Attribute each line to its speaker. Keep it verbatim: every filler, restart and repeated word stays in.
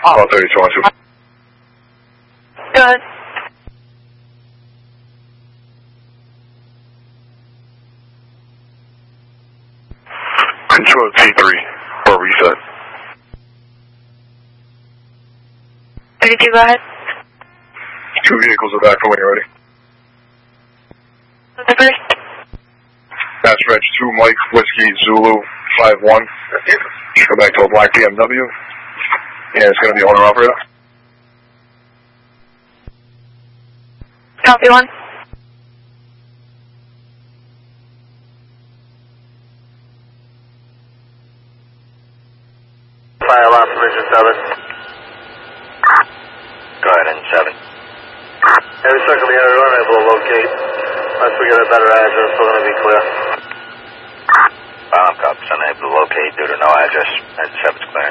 Speaker 1: Oh, thirty-two on two.
Speaker 2: Go ahead.
Speaker 1: Control T three for reset.
Speaker 2: thirty-two, go ahead.
Speaker 1: Two vehicles are back from when you're ready.
Speaker 2: The first.
Speaker 1: That's Reg two, Mike, Whiskey, Zulu, five one. Go back to a black B M W. And it's going to be owner operator.
Speaker 2: Copy one.
Speaker 3: Fire alarm position seven. Go ahead, in seven. Heavy circle the area, unable to locate. Unless we get a better address, we're going to be clear. Bomb cops unable to locate due to no address. And seven's clear.